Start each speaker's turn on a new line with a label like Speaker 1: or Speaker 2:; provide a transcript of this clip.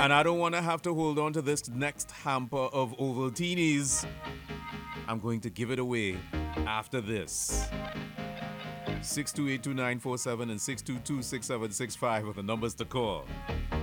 Speaker 1: And I don't want to have to hold on to this next hamper of Ovaltinis. I'm going to give it away after this. 6282947 and 6226765 are the numbers to call.